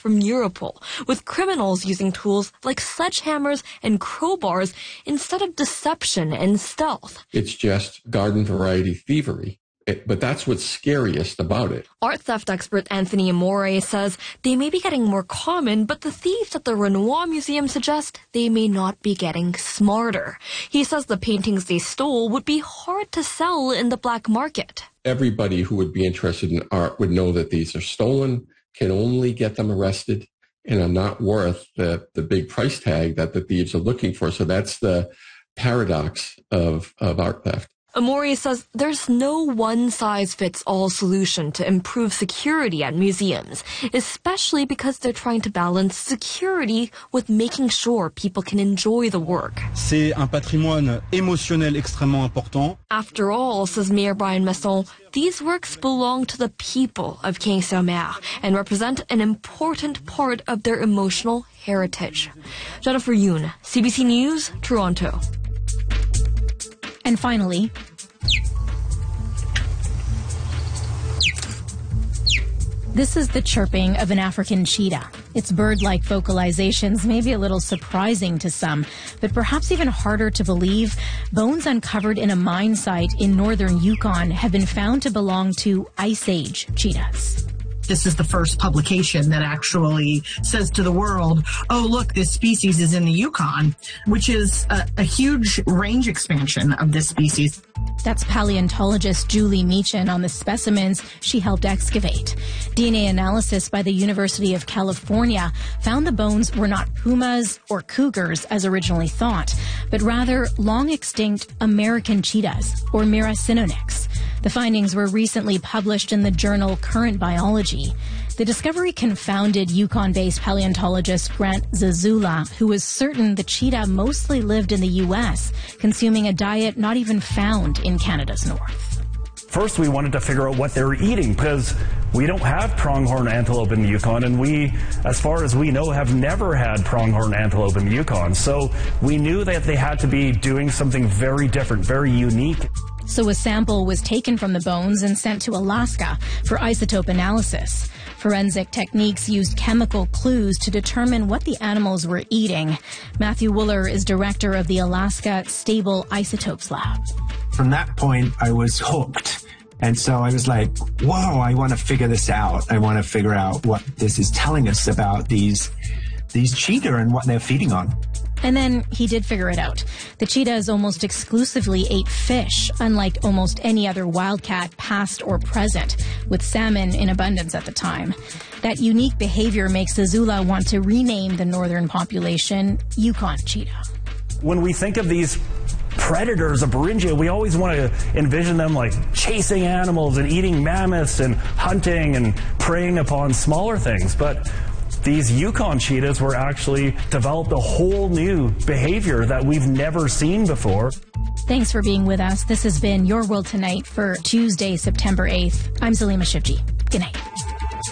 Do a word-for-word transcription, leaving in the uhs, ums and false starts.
from Europol, with criminals using tools like sledgehammers and crowbars instead of deception and stealth. It's just garden variety thievery. It, but that's what's scariest about it. Art theft expert Anthony Amore says they may be getting more common, but the thieves at the Renoir Museum suggest they may not be getting smarter. He says the paintings they stole would be hard to sell in the black market. Everybody who would be interested in art would know that these are stolen, can only get them arrested, and are not worth the, the big price tag that the thieves are looking for. So that's the paradox of, of art theft. Amore says there's no one-size-fits-all solution to improve security at museums, especially because they're trying to balance security with making sure people can enjoy the work. C'est un patrimoine émotionnel extrêmement important. After all, says Mayor Brian Masson, these works belong to the people of Quai-sur-Mer and represent an important part of their emotional heritage. Jennifer Yoon, C B C News, Toronto. And finally, this is the chirping of an African cheetah. Its bird-like vocalizations may be a little surprising to some, but perhaps even harder to believe. Bones uncovered in a mine site in northern Yukon have been found to belong to Ice Age cheetahs. This is the first publication that actually says to the world, oh, look, this species is in the Yukon, which is a, a huge range expansion of this species. That's paleontologist Julie Meechan on the specimens she helped excavate. D N A analysis by the University of California found the bones were not pumas or cougars as originally thought, but rather long-extinct American cheetahs, or Miracinonyx. The findings were recently published in the journal Current Biology. The discovery confounded Yukon-based paleontologist Grant Zazula, who was certain the cheetah mostly lived in the U S, consuming a diet not even found in Canada's north. First, we wanted to figure out what they were eating, because we don't have pronghorn antelope in the Yukon, and we, as far as we know, have never had pronghorn antelope in the Yukon. So we knew that they had to be doing something very different, very unique. So a sample was taken from the bones and sent to Alaska for isotope analysis. Forensic techniques used chemical clues to determine what the animals were eating. Matthew Wooler is director of the Alaska Stable Isotopes Lab. From that point, I was hooked. And so I was like, whoa, I want to figure this out. I want to figure out what this is telling us about these, these cheetah and what they're feeding on. And then he did figure it out. The cheetahs almost exclusively ate fish, unlike almost any other wildcat, past or present, with salmon in abundance at the time. That unique behavior makes Zazula want to rename the northern population Yukon cheetah. When we think of these predators of Beringia, we always want to envision them like chasing animals and eating mammoths and hunting and preying upon smaller things. But these Yukon cheetahs were actually developed a whole new behavior that we've never seen before. Thanks for being with us. This has been Your World Tonight for Tuesday, September eighth. I'm Salima Shivji. Good night.